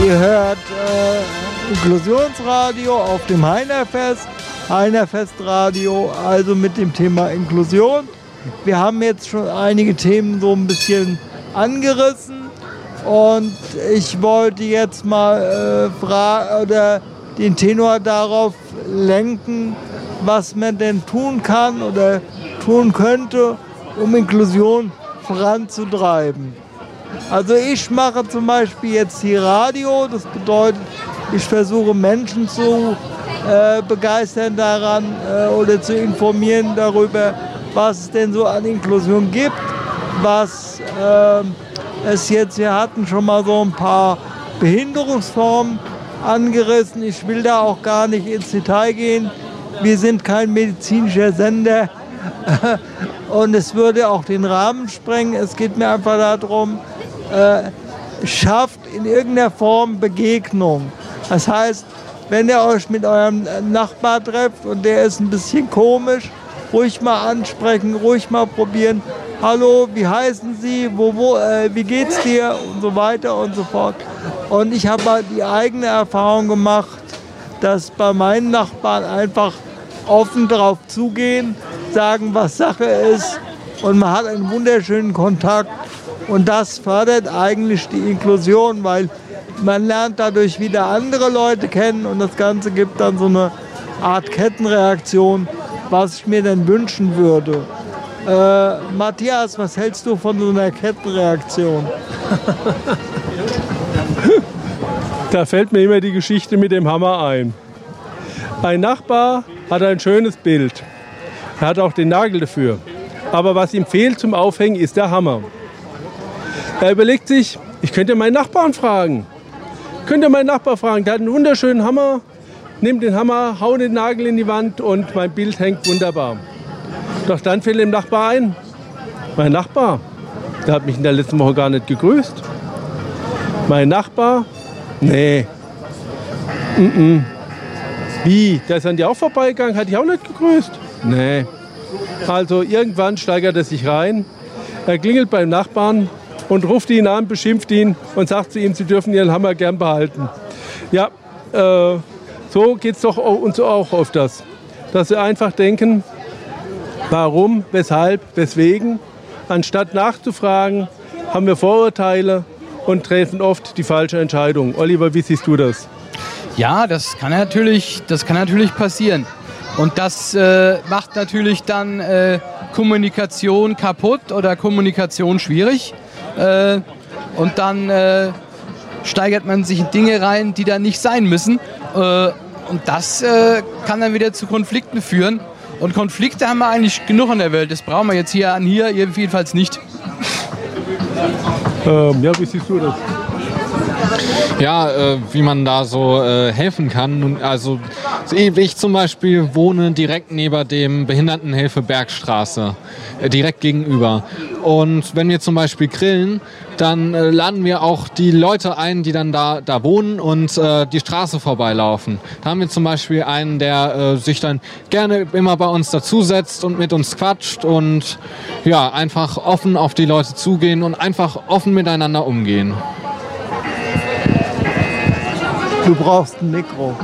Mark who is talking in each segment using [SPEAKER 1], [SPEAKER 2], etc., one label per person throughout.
[SPEAKER 1] Ihr hört Inklusionsradio auf dem Heinerfest, Heinerfestradio, also mit dem Thema Inklusion. Wir haben jetzt schon einige Themen so ein bisschen angerissen und ich wollte jetzt mal den Tenor darauf lenken, was man denn tun kann oder tun könnte, um Inklusion voranzutreiben. Also ich mache zum Beispiel jetzt hier Radio, das bedeutet, ich versuche Menschen zu begeistern daran oder zu informieren darüber, was es denn so an Inklusion gibt, was wir hatten schon mal so ein paar Behinderungsformen angerissen. Ich will da auch gar nicht ins Detail gehen. Wir sind kein medizinischer Sender und es würde auch den Rahmen sprengen. Es geht mir einfach darum, schafft in irgendeiner Form Begegnung. Das heißt, wenn ihr euch mit eurem Nachbar trefft und der ist ein bisschen komisch, ruhig mal ansprechen, ruhig mal probieren. Hallo, wie heißen Sie? Wie geht's dir? Und so weiter und so fort. Und ich habe mal die eigene Erfahrung gemacht, dass bei meinen Nachbarn einfach offen drauf zugehen, sagen, was Sache ist. Und man hat einen wunderschönen Kontakt. Und das fördert eigentlich die Inklusion, weil man lernt dadurch wieder andere Leute kennen und das Ganze gibt dann so eine Art Kettenreaktion, was ich mir denn wünschen würde. Matthias, was hältst du von so einer Kettenreaktion?
[SPEAKER 2] Da fällt mir immer die Geschichte mit dem Hammer ein. Ein Nachbar hat ein schönes Bild. Er hat auch den Nagel dafür. Aber was ihm fehlt zum Aufhängen, ist der Hammer. Er überlegt sich, ich könnte meinen Nachbarn fragen. Der hat einen wunderschönen Hammer, nimmt den Hammer, haut den Nagel in die Wand und mein Bild hängt wunderbar. Doch dann fällt dem Nachbar ein, mein Nachbar, der hat mich in der letzten Woche gar nicht gegrüßt. Mein Nachbar, nee. Wie, der ist an dir auch vorbeigegangen, hat dich auch nicht gegrüßt? Nee. Also irgendwann steigert er sich rein, er klingelt beim Nachbarn und ruft ihn an, beschimpft ihn und sagt zu ihm, sie dürfen ihren Hammer gern behalten. Ja, so geht es doch uns auch öfters. Dass wir einfach denken, warum, weshalb, weswegen, anstatt nachzufragen, haben wir Vorurteile und treffen oft die falsche Entscheidung. Oliver, wie siehst du das?
[SPEAKER 3] Ja, das kann natürlich passieren. Und das macht natürlich dann Kommunikation kaputt oder Kommunikation schwierig. Und dann steigert man sich in Dinge rein, die da nicht sein müssen. Und das kann dann wieder zu Konflikten führen. Und Konflikte haben wir eigentlich genug in der Welt. Das brauchen wir jetzt hier jedenfalls nicht.
[SPEAKER 2] Ja, wie siehst du das?
[SPEAKER 4] Ja, wie man da so helfen kann. Also ich zum Beispiel wohne direkt neben dem Behindertenhilfe Bergstraße, direkt gegenüber. Und wenn wir zum Beispiel grillen, dann laden wir auch die Leute ein, die dann da wohnen und die Straße vorbeilaufen. Da haben wir zum Beispiel einen, der sich dann gerne immer bei uns dazusetzt und mit uns quatscht und ja, einfach offen auf die Leute zugehen und einfach offen miteinander umgehen.
[SPEAKER 1] Du brauchst ein Mikro.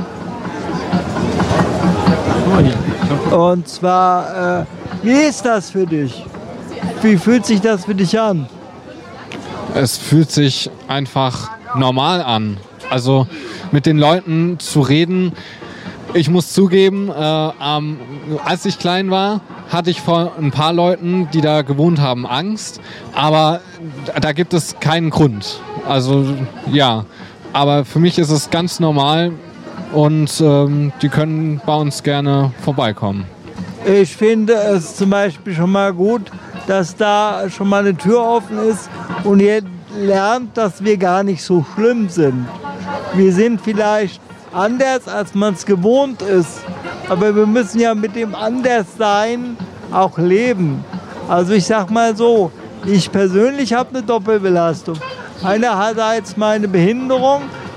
[SPEAKER 1] Und zwar, wie ist das für dich? Wie fühlt sich das für dich an?
[SPEAKER 4] Es fühlt sich einfach normal an. Also mit den Leuten zu reden. Ich muss zugeben, als ich klein war, hatte ich vor ein paar Leuten, die da gewohnt haben, Angst. Aber da gibt es keinen Grund. Also ja. Aber für mich ist es ganz normal und die können bei uns gerne vorbeikommen.
[SPEAKER 1] Ich finde es zum Beispiel schon mal gut, dass da schon mal eine Tür offen ist und ihr lernt, dass wir gar nicht so schlimm sind. Wir sind vielleicht anders, als man es gewohnt ist, aber wir müssen ja mit dem Anderssein auch leben. Also ich sag mal so, ich persönlich habe eine Doppelbelastung. Einerseits meine Behinderung,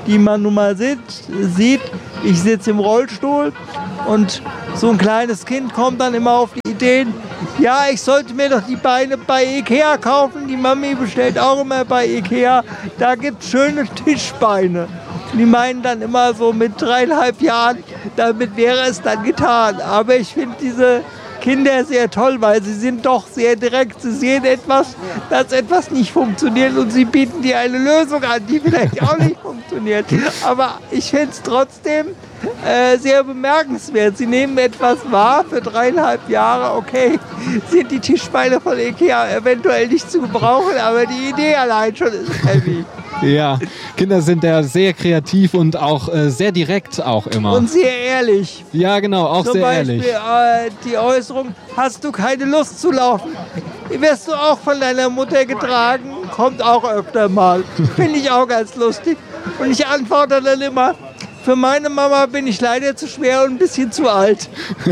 [SPEAKER 1] die man nun mal sieht. Ich sitze im Rollstuhl und so ein kleines Kind kommt dann immer auf die Ideen, ja, ich sollte mir doch die Beine bei Ikea kaufen. Die Mami bestellt auch immer bei Ikea. Da gibt es schöne Tischbeine. Die meinen dann immer so mit 3,5 Jahren, damit wäre es dann getan. Aber ich finde diese Kinder sehr toll, weil sie sind doch sehr direkt. Sie sehen etwas, dass etwas nicht funktioniert und sie bieten dir eine Lösung an, die vielleicht auch nicht funktioniert. Aber ich finde es trotzdem sehr bemerkenswert. Sie nehmen etwas wahr für 3,5 Jahre. Okay, sind die Tischbeine von Ikea eventuell nicht zu gebrauchen, aber die Idee allein schon ist heavy.
[SPEAKER 4] Ja, Kinder sind ja sehr kreativ und auch sehr direkt auch immer.
[SPEAKER 1] Und sehr ehrlich.
[SPEAKER 4] Ja, genau, auch
[SPEAKER 1] Zum
[SPEAKER 4] sehr
[SPEAKER 1] Beispiel,
[SPEAKER 4] ehrlich.
[SPEAKER 1] Die Äußerung, hast du keine Lust zu laufen? Wirst du auch von deiner Mutter getragen? Kommt auch öfter mal. Finde ich auch ganz lustig. Und ich antworte dann immer, für meine Mama bin ich leider zu schwer und ein bisschen zu alt.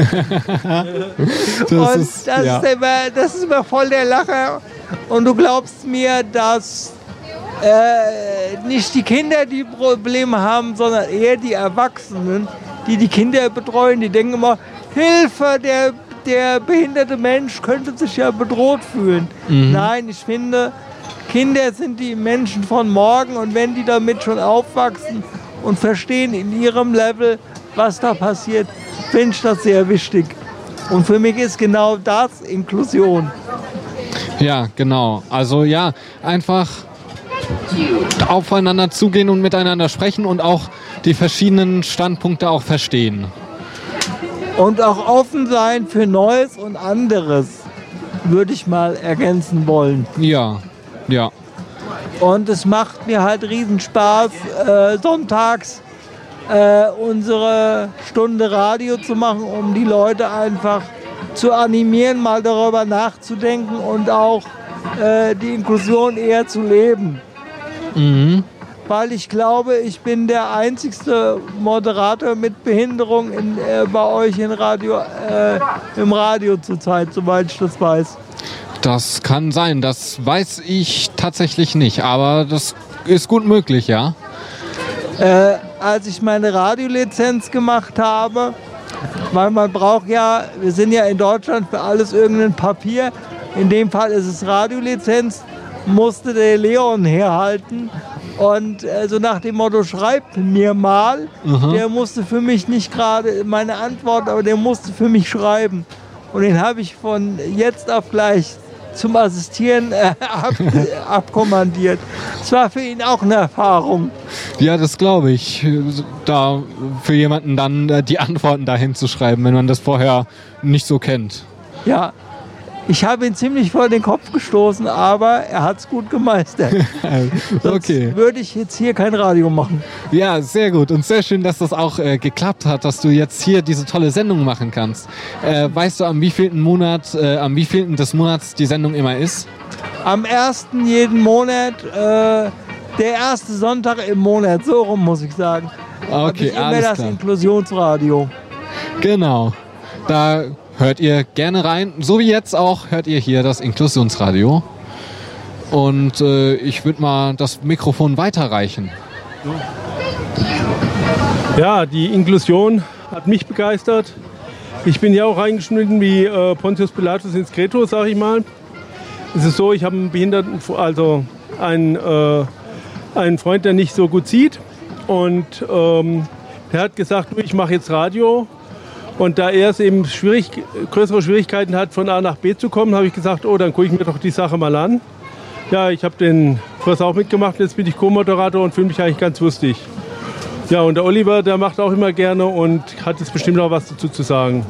[SPEAKER 1] Das ist immer voll der Lacher. Und du glaubst mir, dass nicht die Kinder die Probleme haben, sondern eher die Erwachsenen, die die Kinder betreuen. Die denken immer, Hilfe, der behinderte Mensch könnte sich ja bedroht fühlen. Nein, ich finde, Kinder sind die Menschen von morgen und wenn die damit schon aufwachsen und verstehen in ihrem Level, was da passiert, finde ich das sehr wichtig. Und für mich ist genau das Inklusion.
[SPEAKER 4] Ja, genau. Also ja, einfach aufeinander zugehen und miteinander sprechen und auch die verschiedenen Standpunkte auch verstehen.
[SPEAKER 1] Und auch offen sein für Neues und anderes, würde ich mal ergänzen wollen.
[SPEAKER 4] Ja, ja.
[SPEAKER 1] Und es macht mir halt riesen Spaß, sonntags unsere Stunde Radio zu machen, um die Leute einfach zu animieren, mal darüber nachzudenken und auch die Inklusion eher zu leben. Weil ich glaube, ich bin der einzigste Moderator mit Behinderung bei euch im Radio zurzeit, soweit ich das weiß.
[SPEAKER 4] Das kann sein, das weiß ich tatsächlich nicht, aber das ist gut möglich, ja.
[SPEAKER 1] Als ich meine Radiolizenz gemacht habe, weil man braucht ja, wir sind ja in Deutschland für alles irgendein Papier, in dem Fall ist es Radiolizenz, musste der Leon herhalten und so nach dem Motto, schreib mir mal, der musste für mich nicht gerade meine Antwort, aber der musste für mich schreiben und den habe ich von jetzt auf gleich zum Assistieren abkommandiert. Es war für ihn auch eine Erfahrung.
[SPEAKER 4] Ja, das glaube ich, da für jemanden dann die Antworten dahin zu schreiben, wenn man das vorher nicht so kennt.
[SPEAKER 1] Ja. Ich habe ihn ziemlich vor den Kopf gestoßen, aber er hat es gut gemeistert.
[SPEAKER 4] Okay.
[SPEAKER 1] Sonst würde ich jetzt hier kein Radio machen.
[SPEAKER 4] Ja, sehr gut und sehr schön, dass das auch geklappt hat, dass du jetzt hier diese tolle Sendung machen kannst. Weißt du, am wievielten des Monats die Sendung immer ist?
[SPEAKER 1] Am 1. jeden Monat, der erste Sonntag im Monat, so rum muss ich sagen.
[SPEAKER 4] Okay,
[SPEAKER 1] immer
[SPEAKER 4] alles
[SPEAKER 1] das
[SPEAKER 4] klar.
[SPEAKER 1] Inklusionsradio.
[SPEAKER 4] Genau, da hört ihr gerne rein, so wie jetzt auch hört ihr hier das Inklusionsradio. Und ich würde mal das Mikrofon weiterreichen.
[SPEAKER 2] Ja, die Inklusion hat mich begeistert. Ich bin ja auch reingeschnitten wie Pontius Pilatus ins Kreto, sag ich mal. Es ist so, ich habe einen Behinderten, also einen Freund, der nicht so gut sieht. Und der hat gesagt, du, ich mache jetzt Radio. Und da er es eben größere Schwierigkeiten hat, von A nach B zu kommen, habe ich gesagt, oh, dann gucke ich mir doch die Sache mal an. Ja, ich habe den Kurs auch mitgemacht, jetzt bin ich Co-Moderator und fühle mich eigentlich ganz lustig. Ja, und der Oliver, der macht auch immer gerne und hat jetzt bestimmt auch was dazu zu sagen.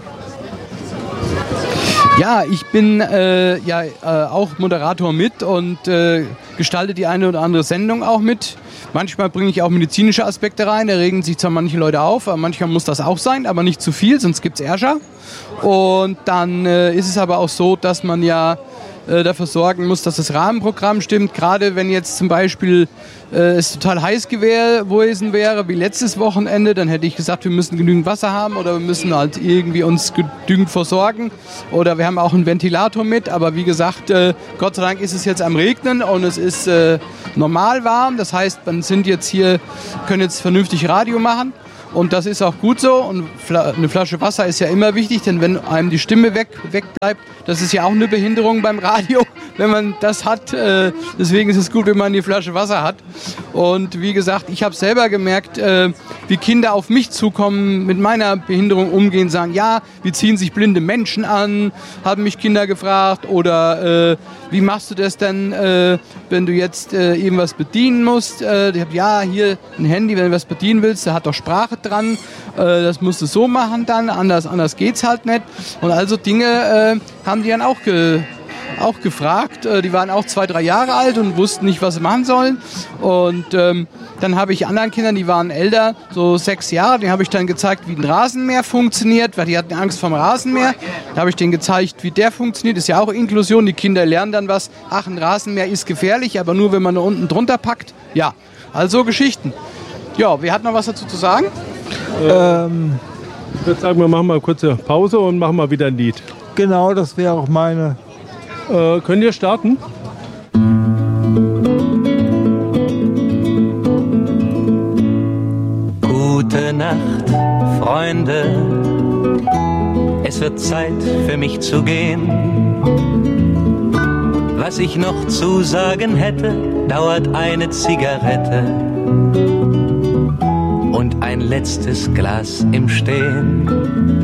[SPEAKER 3] Ja, ich bin auch Moderator mit und gestalte die eine oder andere Sendung auch mit. Manchmal bringe ich auch medizinische Aspekte rein, da regen sich zwar manche Leute auf, aber manchmal muss das auch sein, aber nicht zu viel, sonst gibt es Ärger. Und dann ist es aber auch so, dass man ja dafür sorgen muss, dass das Rahmenprogramm stimmt. Gerade wenn jetzt zum Beispiel es total heiß gewesen wäre, wie letztes Wochenende, dann hätte ich gesagt, wir müssen genügend Wasser haben oder wir müssen halt irgendwie uns genügend versorgen. Oder wir haben auch einen Ventilator mit. Aber wie gesagt, Gott sei Dank ist es jetzt am Regnen und es ist normal warm. Das heißt, man können jetzt vernünftig Radio machen. Und das ist auch gut so. Und eine Flasche Wasser ist ja immer wichtig, denn wenn einem die Stimme wegbleibt, das ist ja auch eine Behinderung beim Radio, wenn man das hat. Deswegen ist es gut, wenn man die Flasche Wasser hat. Und wie gesagt, ich habe selber gemerkt, wie Kinder auf mich zukommen, mit meiner Behinderung umgehen, sagen, ja, wie ziehen sich blinde Menschen an, haben mich Kinder gefragt. Oder wie machst du das denn, wenn du jetzt irgendwas bedienen musst? Ja, hier ein Handy, wenn du was bedienen willst, da hat doch Sprache dran, das musst du so machen dann, anders geht's halt nicht. Und also Dinge haben die dann auch gefragt. Die waren auch 2, 3 Jahre alt und wussten nicht, was sie machen sollen. Und dann habe ich anderen Kindern, die waren älter, so 6 Jahre, denen habe ich dann gezeigt, wie ein Rasenmäher funktioniert, weil die hatten Angst vor dem Rasenmäher. Da habe ich denen gezeigt, wie der funktioniert. Das ist ja auch Inklusion. Die Kinder lernen dann was. Ach, ein Rasenmäher ist gefährlich, aber nur, wenn man da unten drunter packt. Ja, also Geschichten. Ja, wer hat noch was dazu zu sagen?
[SPEAKER 2] Ich würde sagen, wir machen mal eine kurze Pause und machen mal wieder ein Lied.
[SPEAKER 1] Genau, das wäre auch meine.
[SPEAKER 2] Könnt ihr starten?
[SPEAKER 5] Gute Nacht, Freunde. Es wird Zeit für mich zu gehen. Was ich noch zu sagen hätte, dauert eine Zigarette und ein letztes Glas im Stehen.